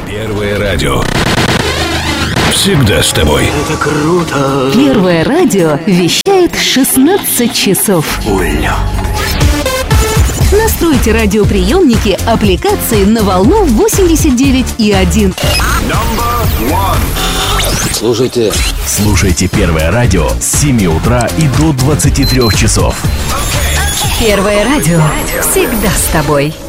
Первое радио. Всегда с тобой. Это круто. Первое радио вещает 16 часов. Уля. Настройте радиоприемники аппликации на волну 89,1. Слушайте Первое радио с 7 утра и до 23 часов. Первое радио всегда с тобой.